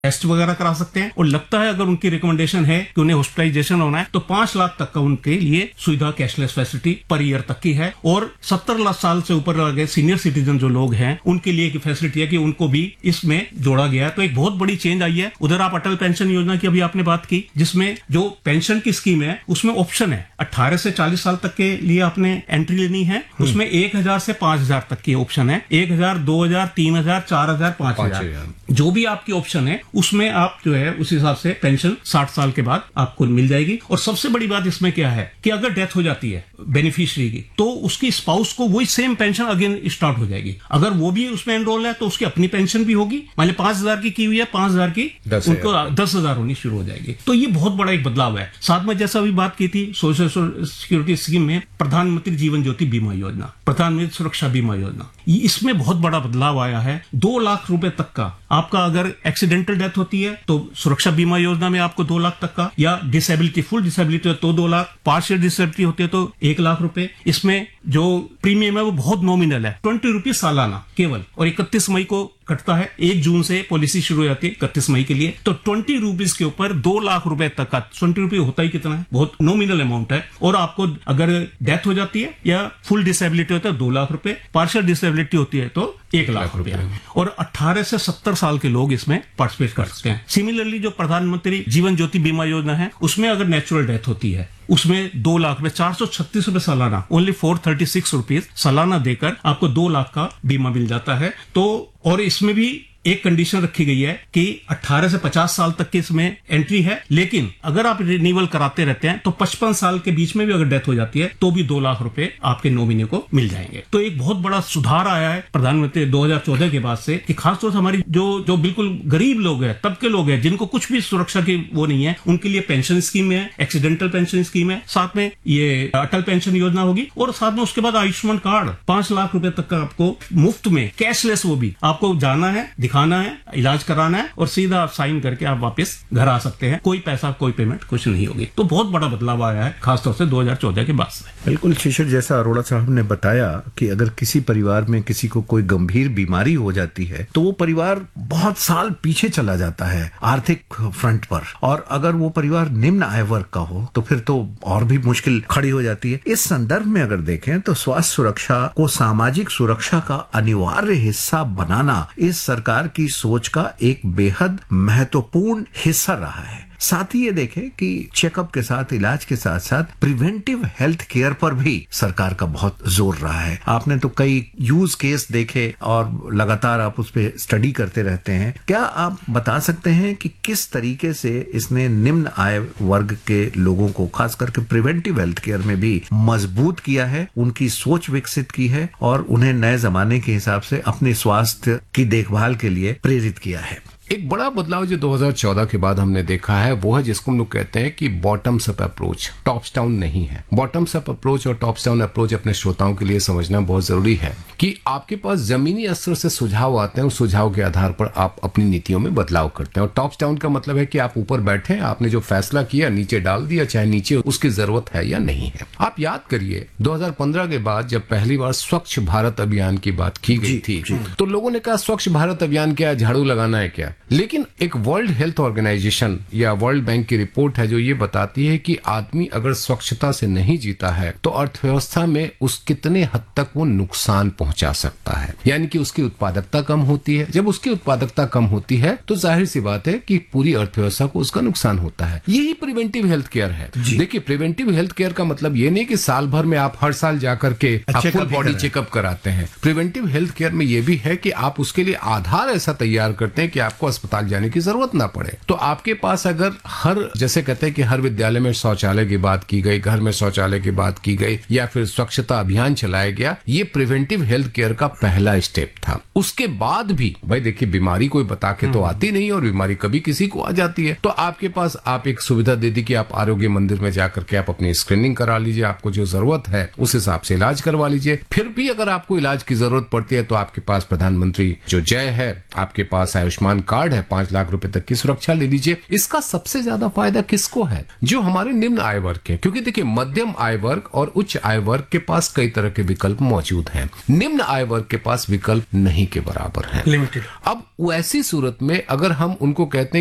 Test वगैरह करा सकते हैं, और लगता है अगर उनकी रिकमेंडेशन है कि उन्हें हॉस्पिटलाइजेशन होना है तो 5 लाख तक का उनके लिए सुविधा कैशलेस फैसिलिटी पर ईयर तक की है। और 70 साल से ऊपर लगे सीनियर सिटीजन जो लोग हैं उनके लिए एक फैसिलिटी है कि उनको भी इसमें जोड़ा गया है। तो एक बहुत बड़ी चेंज आई है। उधर आप अटल पेंशन योजना की अभी आपने बात की, जिसमें जो पेंशन की स्कीम है उसमें ऑप्शन है 18 से 40 साल तक के लिए आपने एंट्री लेनी है, उसमें 1000 से 5000 तक की ऑप्शन है, 1000, 2000, 3000, 4000, 5000 जो भी आपकी ऑप्शन है उसमें आप जो है उस हिसाब से पेंशन 60 साल के बाद आपको मिल जाएगी। और सबसे बड़ी बात इसमें क्या है कि अगर डेथ हो जाती है बेनिफिशियरी की तो उसकी स्पाउस को वही सेम पेंशन अगेन स्टार्ट हो जाएगी। अगर वो भी उसमें एनरोल है तो उसकी अपनी पेंशन भी होगी, मान ली 5000 की हुई है, 5000 की उनको 10,000 होनी शुरू हो जाएगी। तो ये बहुत बड़ा एक बदलाव है। साथ में जैसा अभी बात की थी सोशल सिक्योरिटी स्कीम में प्रधानमंत्री जीवन ज्योति बीमा योजना, प्रधानमंत्री सुरक्षा बीमा योजना, इसमें बहुत बड़ा बदलाव आया है। 2 लाख रुपए तक का आपका अगर एक्सीडेंटल डेथ होती है तो सुरक्षा बीमा योजना में आपको 2 लाख तक का, या डिसेबिलिटी फुल डिसेबिलिटी है तो 2 लाख, पार्शियल डिसेबिलिटी होती है तो 1 लाख रुपए। इसमें जो प्रीमियम है वो बहुत नॉमिनल है, 20 रुपीज सालाना केवल, और 31 मई को कटता है। 1 जून से पॉलिसी शुरू हो जाती है 31 मई के लिए। तो 20 रुपीज के ऊपर 2 लाख रुपए तक का, 20 रुपये होता ही कितना है, बहुत नॉमिनल अमाउंट है। और आपको अगर डेथ हो जाती है या फुल डिसेबिलिटी होता है 2 लाख रुपए, पार्शियल डिसेबिलिटी होती है तो 1 लाख रुपया। और 18 से 70 साल के लोग इसमें पार्टिसिपेट कर सकते हैं। सिमिलरली जो प्रधानमंत्री जीवन ज्योति बीमा योजना है उसमें अगर नेचुरल डेथ होती है उसमें 2 लाख रुपए, 436 रुपए सालाना, ओनली 436 रुपीज सालाना देकर आपको 2 लाख का बीमा मिल जाता है। तो और इसमें भी एक कंडीशन रखी गई है कि 18 से 50 साल तक की इसमें एंट्री है, लेकिन अगर आप रिन्यूअल कराते रहते हैं तो 55 साल के बीच में भी अगर डेथ हो जाती है तो भी 2 लाख रुपए आपके नॉमिनी को मिल जाएंगे। तो एक बहुत बड़ा सुधार आया है प्रधानमंत्री 2014 के बाद से, कि खासतौर से हमारी जो बिल्कुल गरीब लोग हैं, तबके लोग हैं जिनको कुछ भी सुरक्षा की वो नहीं है, उनके लिए पेंशन स्कीम है, एक्सीडेंटल पेंशन स्कीम है, साथ में ये अटल पेंशन योजना होगी, और साथ में उसके बाद आयुष्मान कार्ड 5 लाख रुपए तक का आपको मुफ्त में कैशलेस, वो भी आपको जाना है, दिखाना है, इलाज कराना है और सीधा आप साइन करके आप वापस घर आ सकते हैं। कोई पैसा, कोई पेमेंट कुछ नहीं होगी। तो बहुत बड़ा बदलाव आया है खासतौर से 2014 के बाद से। बिल्कुल शिशिर, जैसा अरोड़ा साहब ने बताया कि अगर किसी परिवार में किसी को कोई गंभीर बीमारी हो जाती है तो वो परिवार बहुत साल पीछे चला जाता है आर्थिक फ्रंट पर, और अगर वो परिवार निम्न आय वर्ग का हो तो फिर तो और भी मुश्किल खड़ी हो जाती है। इस संदर्भ में अगर देखें तो स्वास्थ्य सुरक्षा को सामाजिक सुरक्षा का अनिवार्य हिस्सा बनाना इस सरकार की सोच का एक बेहद महत्वपूर्ण हिस्सा रहा है। साथ ही ये देखें कि चेकअप के साथ, इलाज के साथ साथ प्रिवेंटिव हेल्थ केयर पर भी सरकार का बहुत जोर रहा है। आपने तो कई यूज केस देखे और लगातार आप उस पर स्टडी करते रहते हैं। क्या आप बता सकते हैं कि किस तरीके से इसने निम्न आय वर्ग के लोगों को खास करके प्रिवेंटिव हेल्थ केयर में भी मजबूत किया है, उनकी सोच विकसित की है और उन्हें नए जमाने के हिसाब से अपने स्वास्थ्य की देखभाल के लिए प्रेरित किया है? एक बड़ा बदलाव जो 2014 के बाद हमने देखा है वो है जिसको हम लोग कहते हैं कि bottoms up approach, tops down नहीं है। बॉटम्स अप अप्रोच और टॉप्स डाउन अप्रोच अपने श्रोताओं के लिए समझना बहुत जरूरी है कि आपके पास जमीनी स्तर से सुझाव आते हैं, उस सुझाव के आधार पर आप अपनी नीतियों में बदलाव करते हैं। और टॉप्स डाउन का मतलब है कि आप ऊपर बैठे, आपने जो फैसला किया नीचे डाल दिया, चाहे नीचे उसकी जरूरत है या नहीं है। आप याद करिए 2015 के बाद जब पहली बार स्वच्छ भारत अभियान की बात की गई थी तो लोगों ने कहा स्वच्छ भारत अभियान क्या, झाड़ू लगाना है क्या? लेकिन एक वर्ल्ड हेल्थ ऑर्गेनाइजेशन या वर्ल्ड बैंक की रिपोर्ट है जो ये बताती है कि आदमी अगर स्वच्छता से नहीं जीता है तो अर्थव्यवस्था में उस कितने हद तक वो नुकसान पहुंचा सकता है, यानी कि उसकी उत्पादकता कम होती है। जब उसकी उत्पादकता कम होती है तो जाहिर सी बात है कि पूरी अर्थव्यवस्था को उसका नुकसान होता है। यही प्रिवेंटिव हेल्थ केयर है। देखिए, प्रिवेंटिव हेल्थ केयर का मतलब ये नहीं कि साल भर में आप हर साल जाकर के फुल बॉडी चेकअप कराते हैं। प्रिवेंटिव हेल्थ केयर में ये भी है कि आप उसके लिए आधार ऐसा तैयार करते हैं कि आपको अस्पताल जाने की जरूरत ना पड़े। तो आपके पास अगर जैसे कहते हैं कि हर विद्यालय में शौचालय की बात की गई, घर में शौचालय की बात की गई, या फिर स्वच्छता अभियान चलाया गया, ये प्रिवेंटिव हेल्थ केयर का पहला स्टेप था। उसके बाद भी भाई देखिए, बीमारी कोई बता के तो आती नहीं और बीमारी कभी किसी को आ जाती है। तो आपके पास आप एक सुविधा दे दी कि आप आरोग्य मंदिर में जाकर के आप अपनी स्क्रीनिंग करा लीजिए, आपको जो जरूरत है उस हिसाब से इलाज करवा लीजिए। फिर भी अगर आपको इलाज की जरूरत पड़ती है तो आपके पास प्रधानमंत्री जो जय है, आपके पास आयुष्मान कार्ड कवर्ड है, 5 लाख रुपए तक की सुरक्षा ले लीजिए। इसका सबसे ज्यादा फायदा किसको है? जो हमारे निम्न आय वर्ग के, क्योंकि देखिए मध्यम आय वर्ग और उच्च आय वर्ग के पास कई तरह के विकल्प मौजूद हैं, निम्न आय वर्ग के पास विकल्प नहीं के बराबर है, लिमिटेड। अब वैसी सूरत में अगर हम उनको कहते हैं